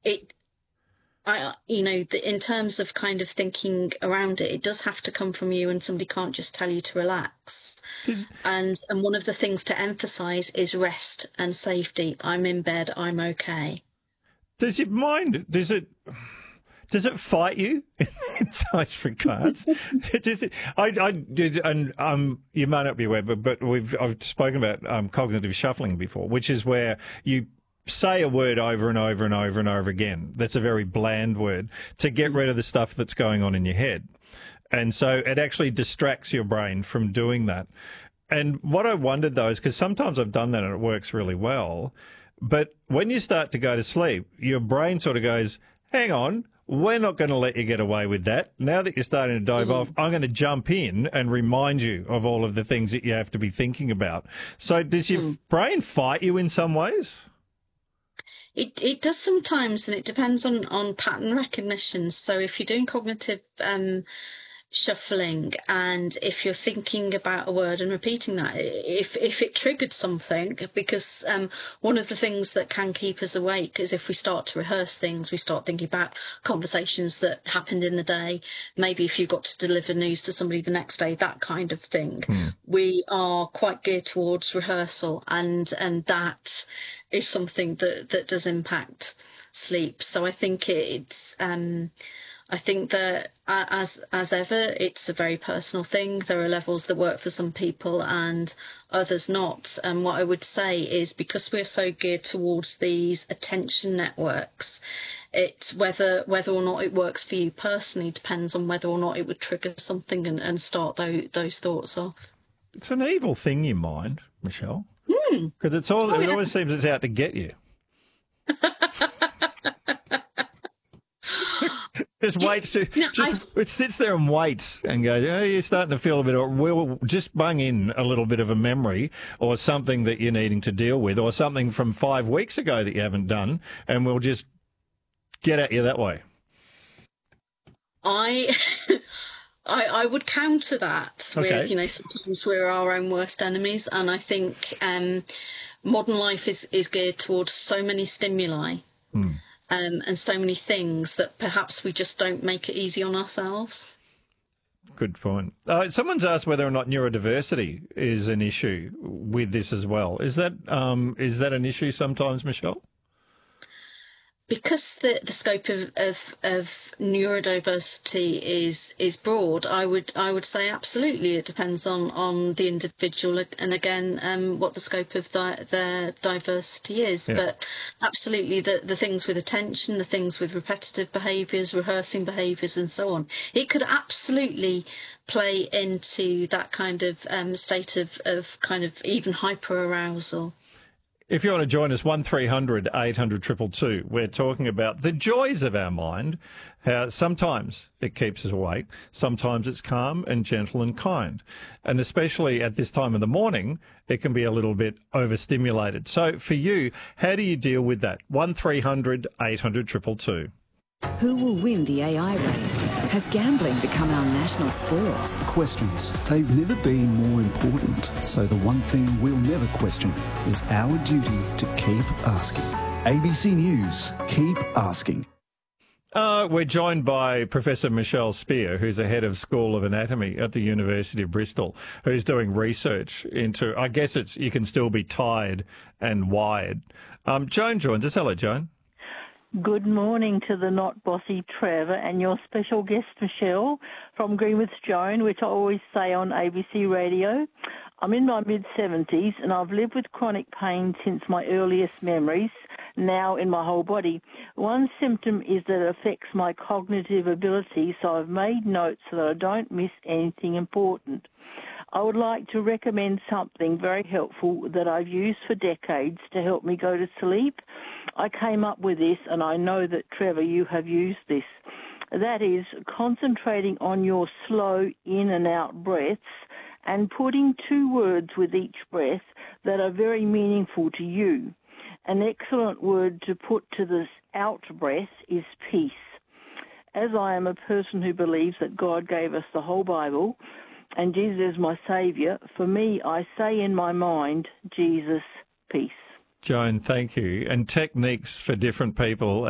it, in terms of kind of thinking around it, it does have to come from you, and somebody can't just tell you to relax. And one of the things to emphasise is rest and safety. I'm in bed, I'm okay. Does it mind? Does it fight you in those regards? I did, and you may not be aware, but I've spoken about cognitive shuffling before, which is where you say a word over and over and over and over again. That's a very bland word to get rid of the stuff that's going on in your head. And so it actually distracts your brain from doing that. And what I wondered, though, is because sometimes I've done that and it works really well. But when you start to go to sleep, your brain sort of goes, hang on, we're not going to let you get away with that. Now that you're starting to dive off, I'm going to jump in and remind you of all of the things that you have to be thinking about. So does your brain fight you in some ways? It does sometimes, and it depends on pattern recognition. So if you're doing cognitive shuffling, and if you're thinking about a word and repeating that, if it triggered something, because one of the things that can keep us awake is if we start to rehearse things, we start thinking about conversations that happened in the day, maybe if you've got to deliver news to somebody the next day, that kind of thing. We are quite geared towards rehearsal, and that is something that does impact sleep. So I think I think that, as ever, it's a very personal thing. There are levels that work for some people and others not. And what I would say is, because we're so geared towards these attention networks, it's whether or not it works for you personally depends on whether or not it would trigger something and start those thoughts off. It's an evil thing, your mind, Michelle. Because it always seems it's out to get you. It sits there and waits and goes, you're starting to feel a bit, or we'll just bung in a little bit of a memory or something that you're needing to deal with, or something from 5 weeks ago that you haven't done, and we'll just get at you that way. I would counter that with, sometimes we're our own worst enemies. And I think modern life is geared towards so many stimuli and so many things that perhaps we just don't make it easy on ourselves. Good point. Someone's asked whether or not neurodiversity is an issue with this as well. Is that an issue sometimes, Michelle? Because the scope of neurodiversity is broad, I would say absolutely it depends on the individual, and again what the scope of their diversity is. Yeah. But absolutely the things with attention, the things with repetitive behaviours, rehearsing behaviours, and so on, it could absolutely play into that kind of state of kind of even hyper-arousal. If you want to join us, 1300 800 222. We're talking about the joys of our mind, how sometimes it keeps us awake, sometimes it's calm and gentle and kind. And especially at this time of the morning, it can be a little bit overstimulated. So for you, how do you deal with that? 1300 800 222. Who will win the AI race? Has gambling become our national sport? Questions. They've never been more important. So the one thing we'll never question is our duty to keep asking. ABC News, keep asking. We're joined by Professor Michelle Spear, who's the head of School of Anatomy at the University of Bristol, who's doing research into, I guess you can still be tired and wired. Joan joins us. Hello, Joan. Good morning to the not bossy Trevor and your special guest Michelle from Greenwich Joan, which I always say on ABC Radio. I'm in my mid-70s and I've lived with chronic pain since my earliest memories, now in my whole body. One symptom is that it affects my cognitive ability, so I've made notes so that I don't miss anything important. I would like to recommend something very helpful that I've used for decades to help me go to sleep. I came up with this, and I know that, Trevor, you have used this. That is concentrating on your slow in and out breaths and putting 2 words with each breath that are very meaningful to you. An excellent word to put to this out breath is peace. As I am a person who believes that God gave us the whole Bible and Jesus is my Saviour, for me, I say in my mind, Jesus, peace. Joan, thank you. And techniques for different people.